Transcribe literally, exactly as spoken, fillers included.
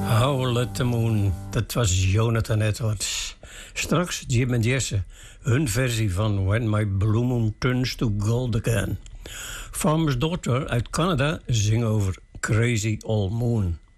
Howl at the Moon, dat was Jonathan Edwards. Straks Jim en Jesse, hun versie van When My Blue Moon Turns to Gold Again. Farmer's Daughter uit Canada zingt over Crazy Old Moon.